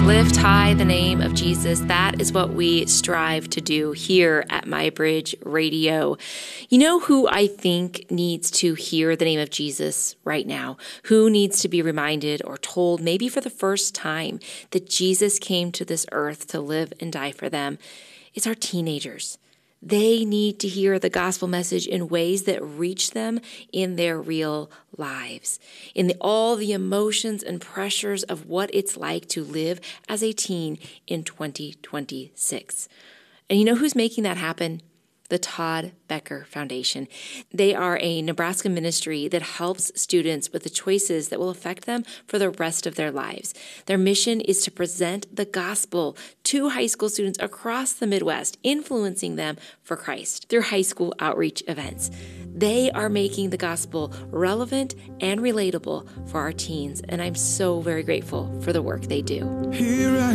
Lift high the name of Jesus. That is what we strive to do here at MyBridge Radio. You know who I think needs to hear the name of Jesus right now? Who needs to be reminded or told, maybe for the first time, that Jesus came to this earth to live and die for them? It's our teenagers. They need to hear the gospel message in ways that reach them in their real lives, in all the emotions and pressures of what it's like to live as a teen in 2026. And you know who's making that happen? The Todd Becker Foundation. They are a Nebraska ministry that helps students with the choices that will affect them for the rest of their lives. Their mission is to present the gospel to high school students across the Midwest, influencing them for Christ through high school outreach events. They are making the gospel relevant and relatable for our teens, and I'm so very grateful for the work they do.